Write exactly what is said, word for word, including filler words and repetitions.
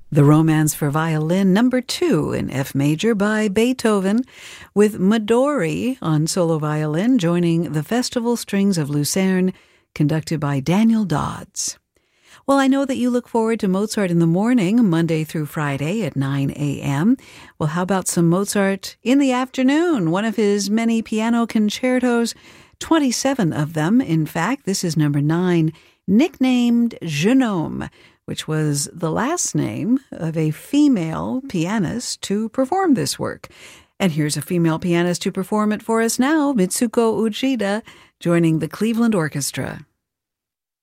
The Romance for Violin, number two in F major by Beethoven, with Midori on solo violin joining the Festival Strings of Lucerne, conducted by Daniel Dodds. Well, I know that you look forward to Mozart in the morning, Monday through Friday at nine a.m. Well, how about some Mozart in the afternoon? One of his many piano concertos, twenty-seven of them, in fact. This is number nine, nicknamed Jeune Homme, which was the last name of a female pianist to perform this work. And here's a female pianist to perform it for us now, Mitsuko Uchida, joining the Cleveland Orchestra.